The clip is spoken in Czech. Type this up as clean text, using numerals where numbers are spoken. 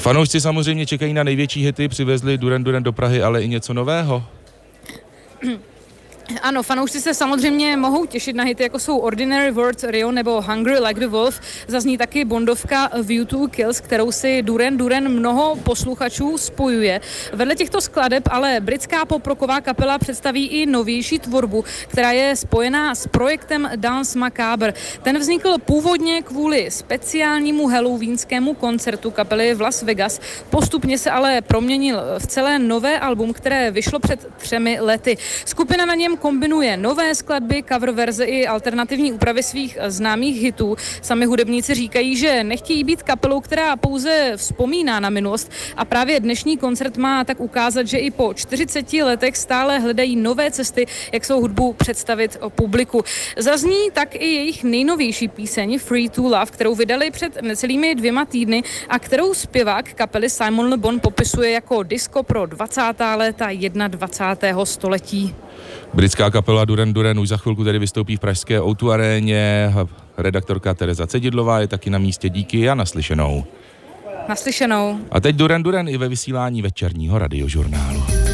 Fanoušci samozřejmě čekají na největší hity, přivezli Duran Duran do Prahy, ale i něco nového. Ano, fanoušci se samozřejmě mohou těšit na hity, jako jsou Ordinary World, Rio nebo Hungry Like the Wolf. Zazní taky bondovka View to Kills, kterou si Duran Duran mnoho posluchačů spojuje. Vedle těchto skladeb ale britská poprocková kapela představí i novější tvorbu, která je spojená s projektem Dance Macabre. Ten vznikl původně kvůli speciálnímu halloweenskému koncertu kapely v Las Vegas. Postupně se ale proměnil v celé nové album, které vyšlo před 3 lety. Skupina na něm kombinuje nové skladby, cover verze i alternativní úpravy svých známých hitů. Sami hudebníci říkají, že nechtějí být kapelou, která pouze vzpomíná na minulost, a právě dnešní koncert má tak ukázat, že i po 40 letech stále hledají nové cesty, jak svou hudbu představit publiku. Zazní tak i jejich nejnovější píseň Free to Love, kterou vydali před necelými 2 týdny a kterou zpěvák kapely Simon Le Bon popisuje jako disco pro 20. léta 21. století. Britská kapela Duran Duran už za chvilku tedy vystoupí v pražské O2 aréně. Redaktorka Tereza Cedidlová je taky na místě, díky a naslyšenou. Naslyšenou. A teď Duran Duran i ve vysílání večerního radiožurnálu.